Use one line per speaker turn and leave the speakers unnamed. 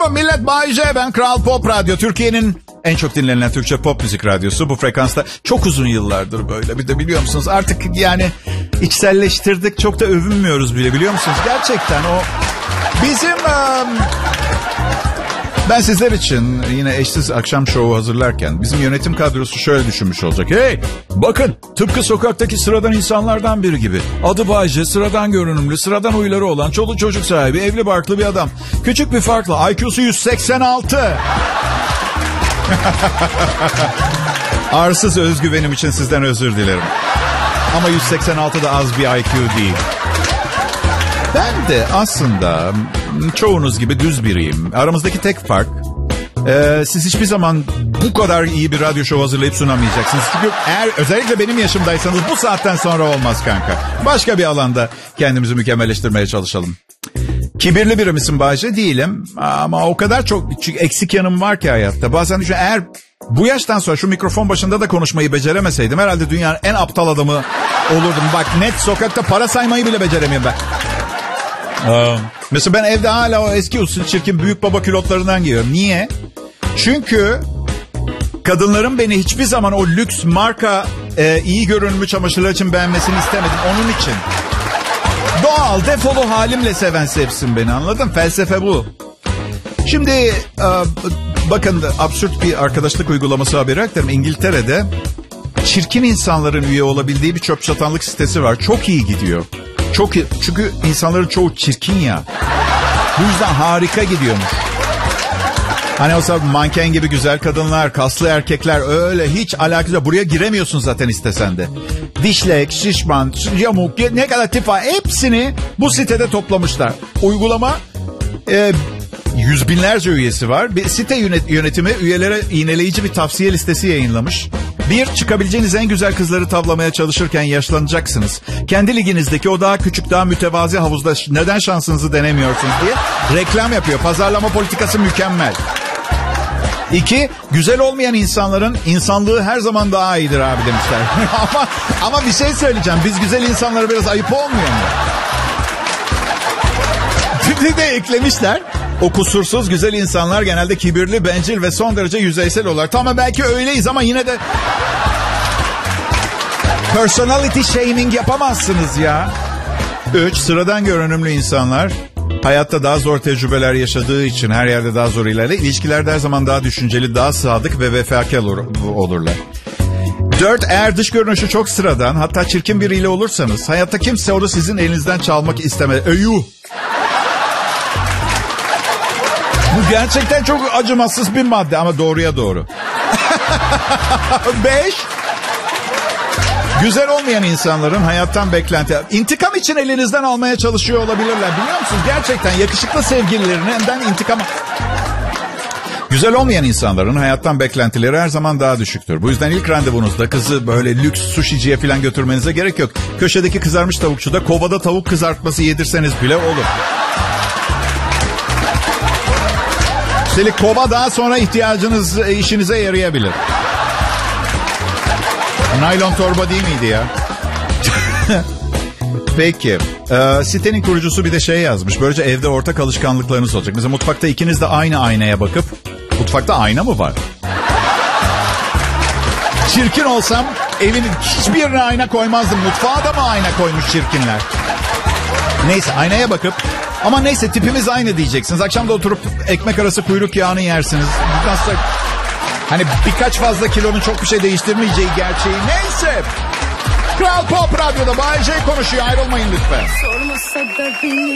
Alo millet, Bay J, ben Kral Pop Radyo. Türkiye'nin en çok dinlenen Türkçe pop müzik radyosu. Bu frekansta çok uzun yıllardır böyle. Bir de biliyor musunuz artık yani içselleştirdik. Çok da övünmüyoruz bile, biliyor musunuz? Gerçekten o bizim... Ben sizler için yine eşsiz akşam şovu hazırlarken bizim yönetim kadrosu şöyle düşünmüş olacak. Hey, bakın, tıpkı sokaktaki sıradan insanlardan biri gibi. Adı Bay J, sıradan görünümlü, sıradan huyları olan, çoluk çocuk sahibi, evli barklı bir adam. Küçük bir farkla IQ'su 186. Arsız özgüvenim için sizden özür dilerim. Ama 186 da az bir IQ değil. Ben de aslında çoğunuz gibi düz biriyim. Aramızdaki tek fark, siz hiçbir zaman bu kadar iyi bir radyo şovu hazırlayıp sunamayacaksınız. Çünkü eğer özellikle benim yaşımdaysanız bu saatten sonra olmaz kanka. Başka bir alanda kendimizi mükemmelleştirmeye çalışalım. Kibirli biri misin Bay J? Değilim. Ama o kadar çok eksik yanım var ki hayatta. Bazen düşünüyorum, eğer bu yaştan sonra şu mikrofon başında da konuşmayı beceremeseydim herhalde dünyanın en aptal adamı olurdum. Bak, net sokakta para saymayı bile beceremiyorum ben. Mesela ben evde hala o eski usul çirkin büyük baba külotlarından giyiyorum. Niye? Çünkü kadınların beni hiçbir zaman o lüks marka iyi görünümlü çamaşırlar için beğenmesini istemedim. Onun için. Doğal, defolu halimle seven sevsin beni, anladın? Felsefe bu. Şimdi bakın, absürt bir arkadaşlık uygulaması haberi aktarım. İngiltere'de çirkin insanların üye olabildiği bir çöp çatanlık sitesi var. Çok iyi gidiyor. Çok iyi. Çünkü insanların çoğu çirkin ya. Bu yüzden harika gidiyormuş. Hani o zaman manken gibi güzel kadınlar, kaslı erkekler, öyle hiç alakası yok. Buraya giremiyorsun zaten istesen de. Dişlek, şişman, yamuk, ne kadar tip var, hepsini bu sitede toplamışlar. Uygulama yüz binlerce üyesi var. Bir site yönetimi üyelere iğneleyici bir tavsiye listesi yayınlamış. 1. Çıkabileceğiniz en güzel kızları tavlamaya çalışırken yaşlanacaksınız. Kendi liginizdeki o daha küçük, daha mütevazi havuzda neden şansınızı denemiyorsunuz diye reklam yapıyor. Pazarlama politikası mükemmel. 2. Güzel olmayan insanların insanlığı her zaman daha iyidir abi demişler. ama bir şey söyleyeceğim. Biz güzel insanlara biraz ayıp olmuyor mu? Bir de eklemişler. O kusursuz güzel insanlar genelde kibirli, bencil ve son derece yüzeysel olarak. Tamam, belki öyleyiz ama yine de personality shaming yapamazsınız ya. 3. Sıradan görünümlü insanlar hayatta daha zor tecrübeler yaşadığı için her yerde daha zor ilerler. İlişkilerde her zaman daha düşünceli, daha sadık ve vefakar olurlar. 4. Eğer dış görünüşü çok sıradan, hatta çirkin biriyle olursanız hayatta kimse onu sizin elinizden çalmak istemez. Eyuh! Bu gerçekten çok acımasız bir madde ama doğruya doğru. 5. Güzel olmayan insanların hayattan beklenti. İntikam için elinizden almaya çalışıyor olabilirler, biliyor musunuz? Gerçekten yakışıklı sevgililerinden intikam... Güzel olmayan insanların hayattan beklentileri her zaman daha düşüktür. Bu yüzden ilk randevunuzda kızı böyle lüks sushiciye falan götürmenize gerek yok. Köşedeki kızarmış tavukçuda kovada tavuk kızartması yedirseniz bile olur. Üstelik kova daha sonra ihtiyacınız işinize yarayabilir. Naylon torba değil miydi ya? Peki. Sitenin kurucusu bir de şey yazmış. Böylece evde ortak alışkanlıklarınız olacak. Mesela mutfakta ikiniz de aynı aynaya bakıp... Mutfakta ayna mı var? Çirkin olsam evin hiçbir yerine ayna koymazdım. Mutfağa da mı ayna koymuş çirkinler? Neyse, aynaya bakıp... Ama neyse, tipimiz aynı diyeceksiniz. Akşam da oturup ekmek arası kuyruk yağını yersiniz. Nasıl? Hani birkaç fazla kilonun çok bir şey değiştirmeyeceği gerçeği. Neyse. Kral Pop Radyo'da Bay J konuşuyor. Ayrılmayın lütfen.